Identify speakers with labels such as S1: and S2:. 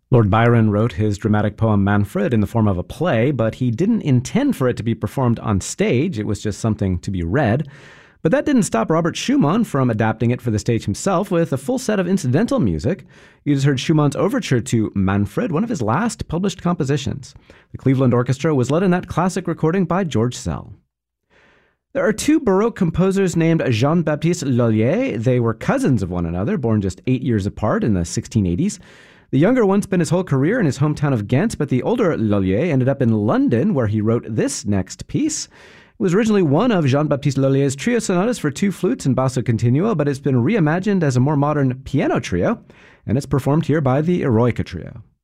S1: Lord Byron wrote his dramatic poem Manfred in the form of a play, but he didn't intend for it to be performed on stage. It was just something to be read. But that didn't stop Robert Schumann from adapting it for the stage himself with a full set of incidental music. You just heard Schumann's overture to Manfred, one of his last published compositions. The Cleveland Orchestra was led in that classic recording by George Szell. There are two Baroque composers named Jean-Baptiste Lullier. They were cousins of one another, born just 8 years apart in the 1680s. The younger one spent his whole career in his hometown of Ghent, but the older Lullier ended up in London, where he wrote this next piece. It was originally one of Jean-Baptiste Lullier's trio sonatas for two flutes and basso continuo, but it's been reimagined as a more modern piano trio, and it's performed here by the Eroica Trio.